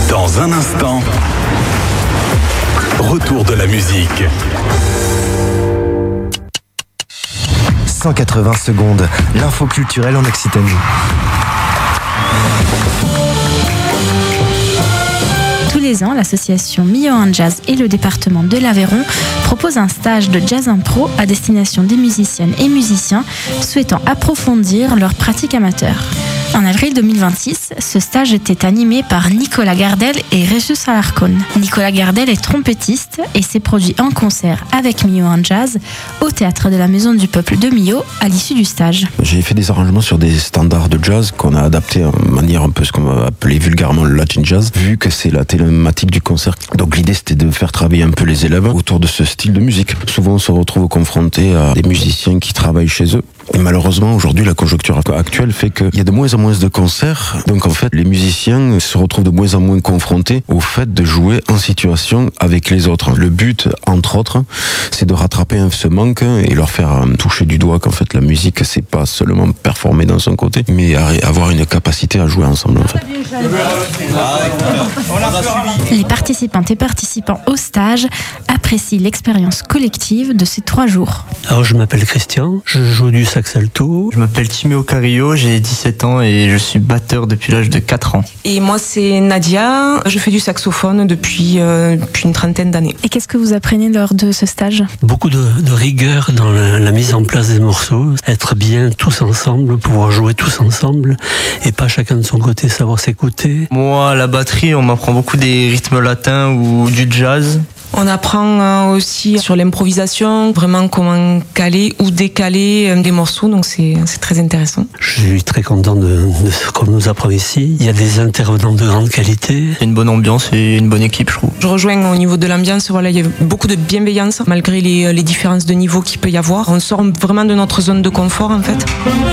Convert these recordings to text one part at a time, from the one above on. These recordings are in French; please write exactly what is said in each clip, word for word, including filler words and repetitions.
Dans un instant, retour de la musique. cent quatre-vingts secondes, l'info culturelle en Occitanie. Tous les ans, l'association Millau en Jazz et le département de l'Aveyron proposent un stage de jazz impro à destination des musiciennes et musiciens souhaitant approfondir leur pratique amateur. En avril deux mille vingt-six, ce stage était animé par Nicolas Gardel et Régis Alarcón. Nicolas Gardel est trompettiste et s'est produit en concert avec Millau en Jazz au théâtre de la Maison du Peuple de Millau à l'issue du stage. J'ai fait des arrangements sur des standards de jazz qu'on a adaptés en manière un peu ce qu'on va appeler vulgairement le Latin Jazz, vu que c'est la thématique du concert. Donc l'idée c'était de faire travailler un peu les élèves autour de ce style de musique. Souvent on se retrouve confronté à des musiciens qui travaillent chez eux. Et malheureusement, aujourd'hui, la conjoncture actuelle fait qu'il y a de moins en moins de concerts. Donc en fait, les musiciens se retrouvent de moins en moins confrontés au fait de jouer en situation avec les autres. Le but, entre autres, c'est de rattraper ce manque et leur faire toucher du doigt qu'en fait, la musique, c'est pas seulement performer dans son côté, mais avoir une capacité à jouer ensemble, en fait. Les participantes et participants au stage apprécient l'expérience collective de ces trois jours. Alors, je m'appelle Christian, je joue du sax alto. Je m'appelle Timéo Carillo, j'ai dix-sept ans et je suis batteur depuis l'âge de quatre ans. Et moi c'est Nadia, je fais du saxophone depuis, euh, depuis une trentaine d'années. Et qu'est-ce que vous apprenez lors de ce stage ? Beaucoup de, de rigueur dans la, la mise en place des morceaux, être bien tous ensemble, pouvoir jouer tous ensemble et pas chacun de son côté savoir s'écouter. Moi à la batterie on m'apprend beaucoup des rythmes latins ou du jazz. On apprend aussi sur l'improvisation, vraiment comment caler ou décaler des morceaux, donc c'est, c'est très intéressant. Je suis très content de, de ce qu'on nous apprend ici. Il y a des intervenants de grande qualité. Il y a une bonne ambiance et une bonne équipe, je trouve. Je rejoins au niveau de l'ambiance, voilà, il y a beaucoup de bienveillance, malgré les, les différences de niveau qu'il peut y avoir. On sort vraiment de notre zone de confort en fait.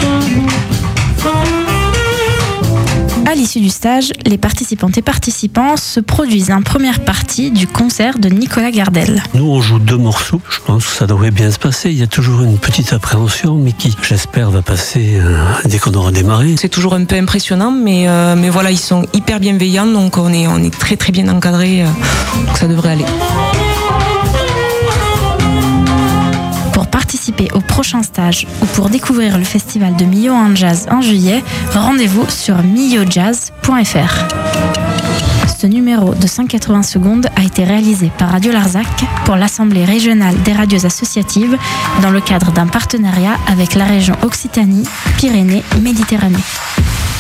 À l'issue du stage, les participantes et participants se produisent en première partie du concert de Nicolas Gardel. Nous, on joue deux morceaux. Je pense que ça devrait bien se passer. Il y a toujours une petite appréhension, mais qui, j'espère, va passer euh, dès qu'on aura démarré. C'est toujours un peu impressionnant, mais, euh, mais voilà, ils sont hyper bienveillants, donc on est, on est très très bien encadrés, euh, donc ça devrait aller. Pour participer au prochain stage ou pour découvrir le festival de Millau en Jazz en juillet, rendez-vous sur millau jazz point f r. Ce numéro de cent quatre-vingts secondes a été réalisé par Radio Larzac pour l'Assemblée régionale des radios associatives dans le cadre d'un partenariat avec la région Occitanie-Pyrénées-Méditerranée.